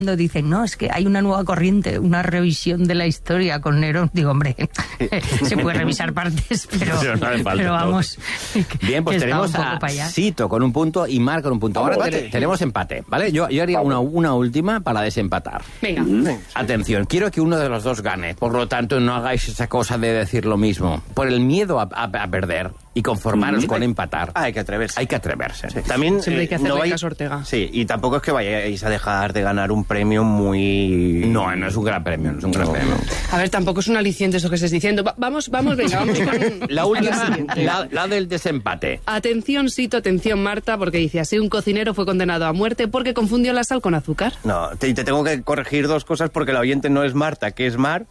Dicen, no, es que hay una nueva corriente, una revisión de la historia con Nerón. Digo, hombre, se puede revisar partes, pero vamos. Bien, pues tenemos a Sito con un punto y Mar con un punto. Ahora tenemos empate, ¿vale? Yo haría una última para desempatar. Venga. Atención, quiero que uno de los dos gane. Por lo tanto, no hagáis esa cosa de decir lo mismo. Por el miedo a perder y conformaros con empatar. Hay que atreverse. Hay que atreverse. Sí. También siempre hay que hacerle caso a Ortega. Sí, y tampoco es que vayáis a dejar de ganar un premio muy... No es un gran premio, premio. A ver, tampoco es un aliciente eso que estés diciendo. Vamos con... La última, la del desempate. Atención, Sito, atención, Marta, porque dice así: un cocinero fue condenado a muerte porque confundió la sal con azúcar. No, te tengo que corregir dos cosas porque la oyente no es Marta, que es Mar.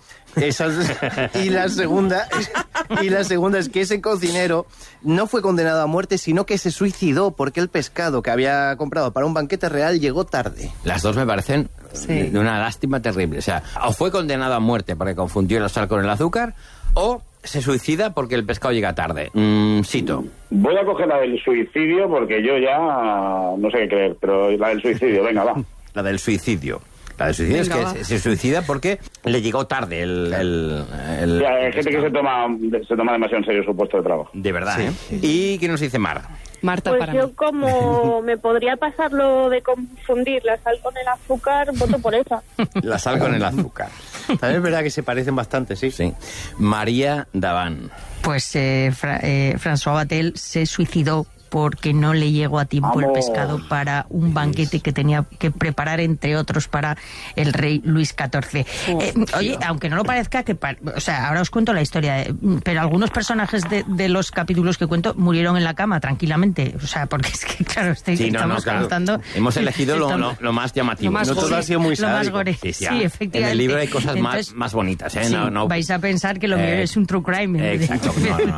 Y la segunda es que ese cocinero no fue condenado a muerte, sino que se suicidó porque el pescado que había comprado para un banquete real llegó tarde. Las dos me parecen de una lástima terrible. O sea, o fue condenado a muerte porque confundió la sal con el azúcar, o se suicida porque el pescado llega tarde. Sito. Voy a coger la del suicidio porque yo ya no sé qué creer, pero la del suicidio, venga, va. La del suicidio. La del suicidio es que se suicida porque le llegó tarde Sí, hay gente que se toma demasiado en serio su puesto de trabajo. De verdad, sí, ¿eh? Sí. ¿Y qué nos dice Mar? Marta, pues para yo mí. Como me podría pasar lo de confundir la sal con el azúcar, voto por esa. La sal con el azúcar. También es verdad que se parecen bastante, sí. Sí. María Daván. Pues François Vatel se suicidó porque no le llegó a tiempo el pescado para un banquete que tenía que preparar, entre otros, para el rey Luis XIV. Oye, aunque no lo parezca, o sea, ahora os cuento la historia, pero algunos personajes de los capítulos que cuento murieron en la cama tranquilamente. O sea, porque es que, claro, estamos contando... Hemos elegido lo más llamativo. Lo más todo ha sido muy lo más sádico. gore. Sí, efectivamente. En el libro hay cosas Entonces, más bonitas, ¿eh? Sí, No, vais a pensar que lo mío es un true crime. Exacto.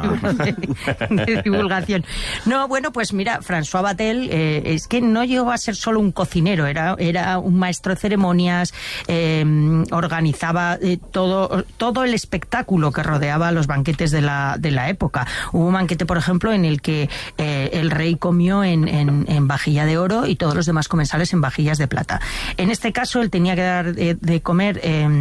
De divulgación. No, bueno, pues mira, François Vatel es que no llegó a ser solo un cocinero, era un maestro de ceremonias, organizaba todo el espectáculo que rodeaba los banquetes de la época. Hubo un banquete, por ejemplo, en el que el rey comió en vajilla de oro y todos los demás comensales en vajillas de plata. En este caso, él tenía que dar de comer...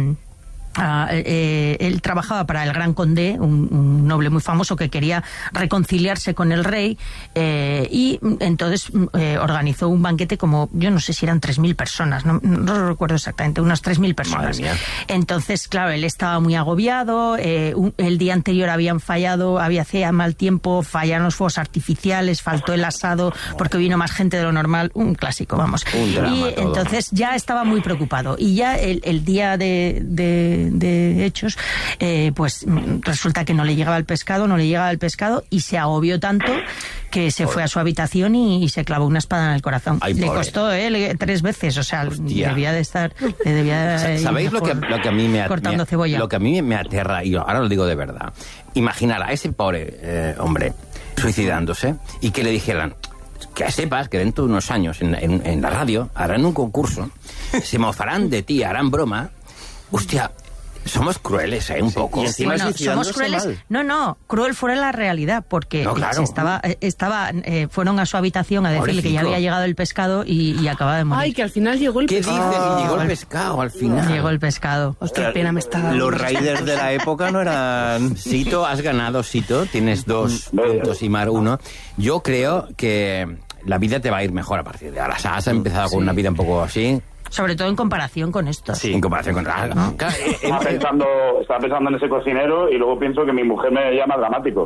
él trabajaba para el Gran Condé, un noble muy famoso que quería reconciliarse con el rey, y entonces organizó un banquete como, yo no sé si eran 3.000 personas, no lo recuerdo exactamente, unas 3.000 personas. Entonces, claro, él estaba muy agobiado, el día anterior hacía mal tiempo, fallaron los fuegos artificiales, faltó el asado porque vino más gente de lo normal, un clásico, vamos. Y entonces ya estaba muy preocupado, y ya el día de hechos, pues resulta que no le llegaba el pescado y se agobió tanto que se fue a su habitación y se clavó una espada en el corazón. Ay, le pobre. Costó 3 veces, o sea, Hostia. debía de estar ¿Sabéis lo que a mí me cortando cebolla? Lo que a mí me aterra, y ahora lo digo de verdad, imaginar a ese pobre hombre suicidándose y que le dijeran: que sepas que dentro de unos años en la radio harán un concurso, se mofarán de ti, harán broma. Hostia, somos crueles, un poco. Y encima somos crueles. Mal. No, cruel fuera la realidad, porque No, claro. fueron a su habitación a decirle Pobrecito. que ya había llegado el pescado y acababa de morir. Ay, que al final llegó el ¿Qué dices? pescado. Y llegó el pescado al final. Llegó el pescado. Hostia, qué pena me está dando. Los raiders de la época no eran... Sito, has ganado, Sito. Tienes 2 puntos y Mar 1. Yo creo que la vida te va a ir mejor a partir de ahora. O sea, has empezado con una vida un poco así. Sobre todo en comparación con esto. Sí, en comparación con... Claro, Estaba pensando en ese cocinero y luego pienso que mi mujer me llama dramático.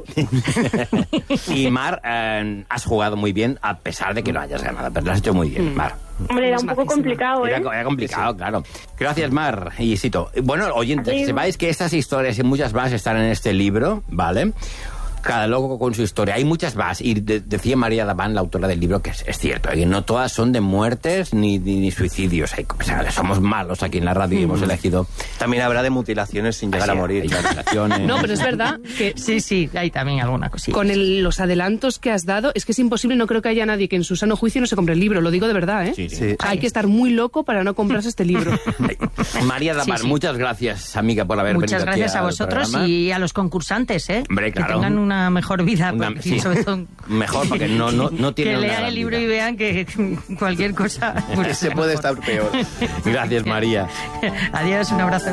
Y Mar, has jugado muy bien a pesar de que no hayas ganado, pero lo has hecho muy bien, Mar. Hombre, era un poco complicado, ¿eh? Era complicado, claro. Gracias, Mar y Sito. Bueno, oyentes, que sepáis que estas historias y muchas más están en este libro, ¿vale? Cada loco con su historia. Hay muchas más. Y decía María Daván, la autora del libro, que es cierto, que no todas son de muertes ni suicidios. O sea, somos malos aquí en la radio y hemos elegido... También habrá de mutilaciones sin llegar a morir. Hay mutilaciones. No, pero es verdad que Sí, hay también alguna cosilla. con los adelantos que has dado, es que es imposible, no creo que haya nadie que en su sano juicio no se compre el libro, lo digo de verdad, ¿eh? Sí. Hay que estar muy loco para no comprarse este libro. María Daván, muchas gracias, amiga, por haber venido aquí Muchas gracias a al vosotros programa. y a los concursantes, ¿eh? Hombre, claro. Que tengan una una mejor vida. Sí, sobre todo, mejor, porque no tiene que una lean gran el libro vida. y vean que cualquier cosa pues, Se puede estar peor. Gracias, María. Adiós, un abrazo.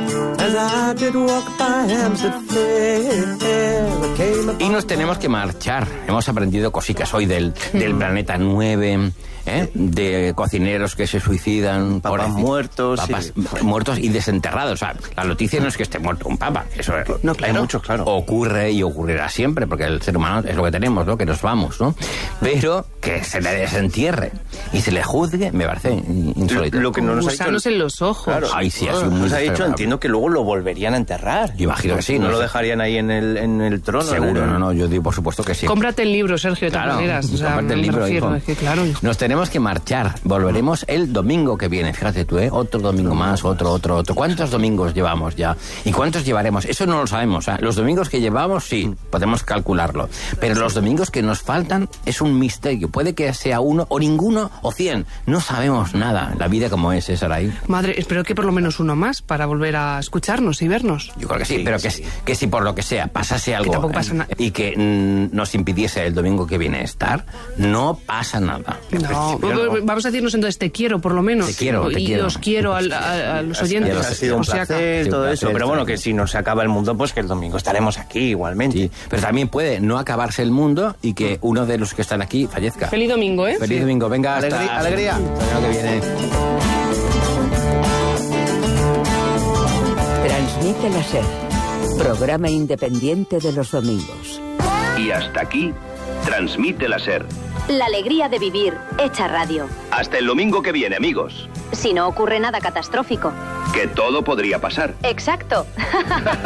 Y nos tenemos que marchar. Hemos aprendido cositas hoy del planeta 9, de cocineros que se suicidan. Papas muertos. Papas muertos y desenterrados. O sea, la noticia no es que esté muerto un papa. Eso es, No, claro. Hay muchos, claro. Ocurre y ocurrirá siempre, porque el ser humano es lo que tenemos, ¿no? Que nos vamos, ¿no? Pero que se le desentierre y se le juzgue, me parece insólito. Lo que no nos ha Gusanos en los ojos. Claro. Ay, sí, ha sido muy nos ha dicho, desagradable. entiendo que luego lo volverían a enterrar. Yo imagino que sí. No sé. lo dejarían ahí en el trono. Seguro, no, yo digo por supuesto que sí. Cómprate el libro, Sergio, de todas maneras. O sea, cómprate el me libro, refiero, hijo. es que claro. Nos tenemos que marchar. Volveremos el domingo que viene. Fíjate tú, otro domingo más, otro. ¿Cuántos domingos llevamos ya? ¿Y cuántos llevaremos? Eso no lo sabemos. Los domingos que llevamos, sí, podemos calcularlo. Pero los domingos que nos faltan es un misterio. Puede que sea uno o ninguno o 100. No sabemos nada. La vida como es, Saray. Madre, espero que por lo menos uno más para volver a escucharnos y vernos. Yo creo que sí, pero que si por lo que sea pasase algo tampoco pasa nada. y que nos impidiese el domingo que viene estar, no pasa nada. No, vamos a decirnos entonces te quiero por lo menos. Te quiero, y quiero. os quiero a los oyentes. Ya Ha sido un O sea, placer, Sí, todo un eso. placer, Pero bueno, sí. que si no se acaba el mundo, pues que el domingo estaremos aquí igualmente. Sí, pero también puede no acabarse el mundo y que uno de los que están aquí fallezca. Feliz domingo, ¿eh? Feliz domingo. Venga, hasta Alegría. hasta el año que viene. Transmite la SER, programa independiente de los domingos. Y hasta aquí, Transmite la SER. La alegría de vivir, hecha radio. Hasta el domingo que viene, amigos. Si no ocurre nada catastrófico. Que todo podría pasar. Exacto.